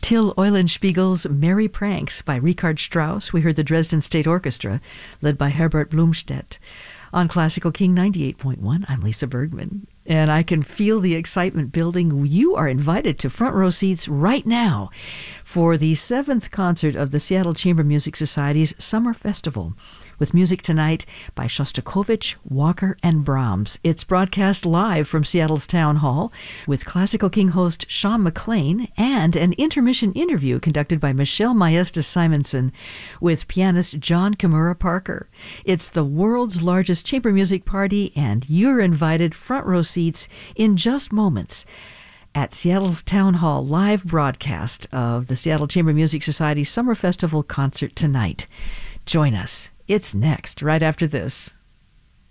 Till Eulenspiegel's Merry Pranks by Richard Strauss. We heard the Dresden State Orchestra, led by Herbert Blumstedt. On Classical King 98.1, I'm Lisa Bergman, and I can feel the excitement building. You are invited to front row seats right now for the 7th concert of the Seattle Chamber Music Society's Summer Festival, with music tonight by Shostakovich, Walker, and Brahms. It's broadcast live from Seattle's Town Hall with Classical King host Sean McLean and an intermission interview conducted by Michelle Maestas Simonson with pianist John Kimura Parker. It's the world's largest chamber music party, and you're invited front row seats in just moments at Seattle's Town Hall live broadcast of the Seattle Chamber Music Society Summer Festival concert tonight. Join us. It's next, right after this.